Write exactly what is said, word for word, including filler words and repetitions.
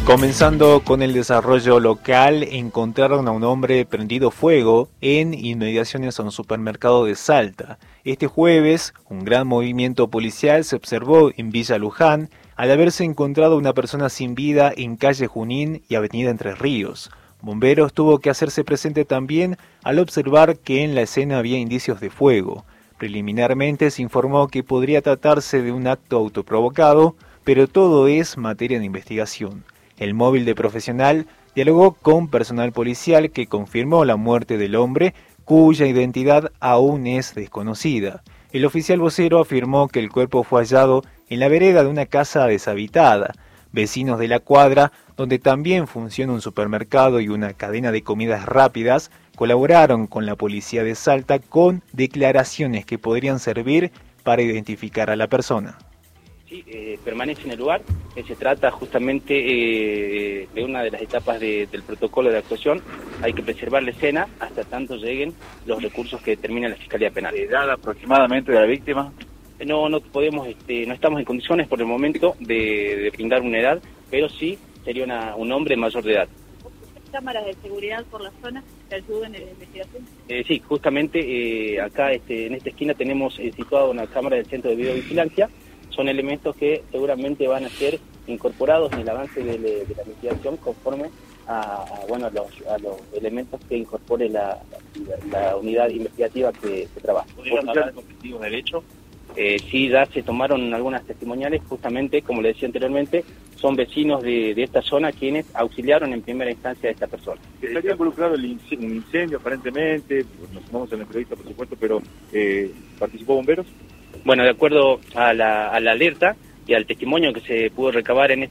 Comenzando con el desarrollo local, encontraron a un hombre prendido fuego en inmediaciones a un supermercado de Salta. Este jueves, un gran movimiento policial se observó en Villa Luján al haberse encontrado una persona sin vida en calle Junín y avenida Entre Ríos. Bomberos tuvo que hacerse presente también al observar que en la escena había indicios de fuego. Preliminarmente se informó que podría tratarse de un acto autoprovocado, pero todo es materia de investigación. El móvil de profesional dialogó con personal policial que confirmó la muerte del hombre, cuya identidad aún es desconocida. El oficial vocero afirmó que el cuerpo fue hallado en la vereda de una casa deshabitada. Vecinos de la cuadra, donde también funciona un supermercado y una cadena de comidas rápidas, colaboraron con la policía de Salta con declaraciones que podrían servir para identificar a la persona. Sí, eh, permanece en el lugar, que se trata justamente eh, de una de las etapas de, del protocolo de actuación. Hay que preservar la escena hasta tanto lleguen los recursos que determina la Fiscalía Penal. ¿Edad aproximadamente de la víctima? No, no podemos, este, no estamos en condiciones por el momento de, de brindar una edad, pero sí sería una, un hombre mayor de edad. ¿Cámaras de seguridad por la zona que ayuden en la investigación? Eh, sí, justamente eh, acá este, en esta esquina tenemos eh, situada una cámara del Centro de Videovigilancia. Son elementos que seguramente van a ser incorporados en el avance de, de, de la investigación conforme a, a, bueno, a, los, a los elementos que incorpore la, la, la unidad investigativa que, que trabaja. ¿Pudieron hablar con testigos del hecho? Eh, sí, ya se tomaron algunas testimoniales, justamente, como le decía anteriormente, son vecinos de, de esta zona quienes auxiliaron en primera instancia a esta persona. ¿Estaría involucrado el incendio, un incendio aparentemente? Nos sumamos en la entrevista, por supuesto, pero eh, ¿participó bomberos? Bueno, de acuerdo a la, a la alerta y al testimonio que se pudo recabar en este